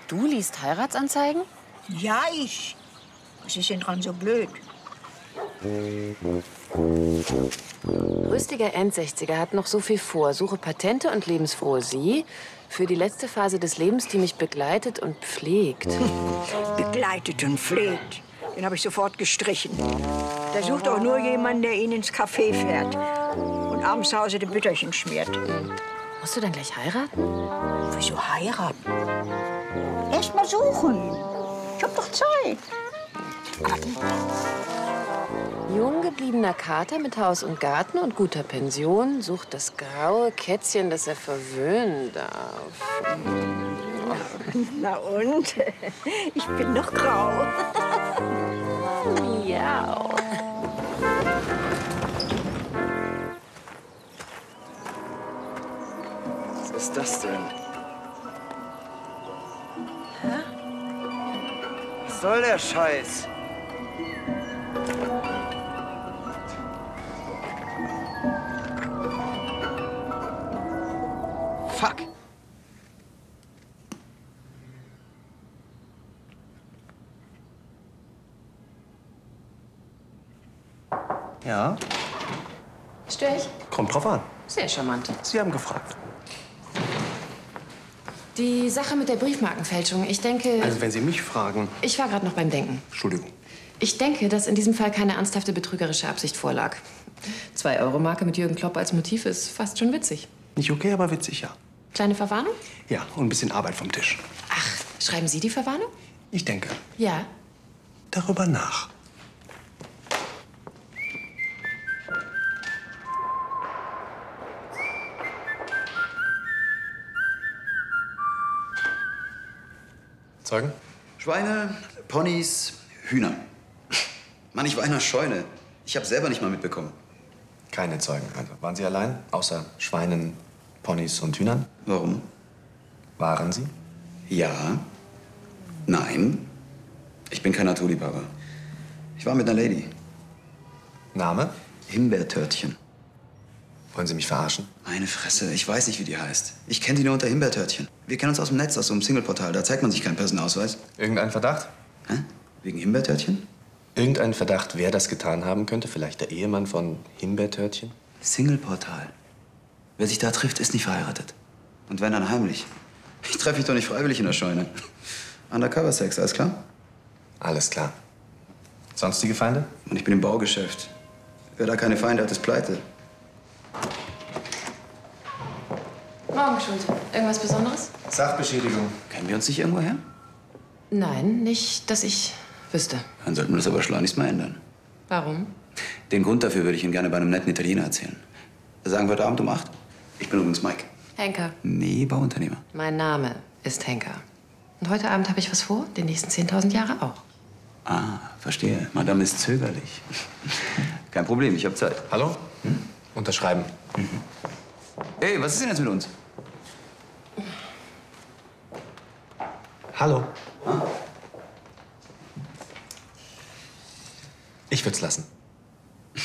Du liest Heiratsanzeigen? Ja, ich. Was ist denn dran so blöd? Rüstiger Endsechziger hat noch so viel vor. Suche patente und lebensfrohe Sie für die letzte Phase des Lebens, die mich begleitet und pflegt. Begleitet und pflegt. Den habe ich sofort gestrichen. Der sucht auch nur jemanden, der ihn ins Café fährt und abends zu Hause die Bütterchen schmiert. Musst du dann gleich heiraten? Wieso heiraten? Erst mal suchen. Ich hab doch Zeit. Jung gebliebener Kater mit Haus und Garten und guter Pension sucht das graue Kätzchen, das er verwöhnen darf. Na und? Ich bin noch grau. Miau. Was ist das denn? Hä? Was soll der Scheiß? Fuck! Ja, Stör ich? kommt drauf an. Sehr charmant. Sie haben gefragt. Die Sache mit der Briefmarkenfälschung, ich denke... Also wenn Sie mich fragen... Ich war gerade noch beim Denken. Entschuldigung. Ich denke, dass in diesem Fall keine ernsthafte betrügerische Absicht vorlag. 2-Euro-Marke mit Jürgen Klopp als Motiv ist fast schon witzig. Nicht okay, aber witzig, ja. Kleine Verwarnung? Ja, und ein bisschen Arbeit vom Tisch. Ach, schreiben Sie die Verwarnung? Ich denke Ja. darüber nach. Zeugen? Schweine, Ponys, Hühner. Mann, ich war in einer Scheune. Ich habe selber nicht mal mitbekommen. Keine Zeugen. Also waren Sie allein? Außer Schweinen, Ponys und Hühnern? Warum? Waren Sie? Ja. Nein. Ich bin kein Naturliebhaber. Ich war mit einer Lady. Name? Himbeertörtchen. Wollen Sie mich verarschen? Meine Fresse, ich weiß nicht, wie die heißt. Ich kenne die nur unter Himbeertörtchen. Wir kennen uns aus dem Netz, aus so einem Singleportal. Da zeigt man sich keinen Personalausweis. Irgendein Verdacht? Hä? Wegen Himbeertörtchen? Irgendein Verdacht, wer das getan haben könnte? Vielleicht der Ehemann von Himbeertörtchen? Singleportal. Wer sich da trifft, ist nicht verheiratet. Und wenn, dann heimlich. Ich treffe mich doch nicht freiwillig in der Scheune. Undercover-Sex, alles klar? Alles klar. Sonstige Feinde? Und ich bin im Baugeschäft. Wer da keine Feinde hat, ist pleite. Morgen, Schulte. Irgendwas Besonderes? Sachbeschädigung. Kennen wir uns nicht irgendwo her? Nein, nicht, dass ich wüsste. Dann sollten wir das aber schleunigst mal ändern. Warum? Den Grund dafür würde ich Ihnen gerne bei einem netten Italiener erzählen. Sagen wir heute Abend um 8? Ich bin übrigens Mike. Henker. Nee, Bauunternehmer. Mein Name ist Henker. Und heute Abend habe ich was vor, die nächsten 10.000 Jahre auch. Ah, verstehe. Madame ist zögerlich. Kein Problem, ich habe Zeit. Hallo? Unterschreiben. Ey, was ist denn jetzt mit uns? Hallo? Ich würde es lassen.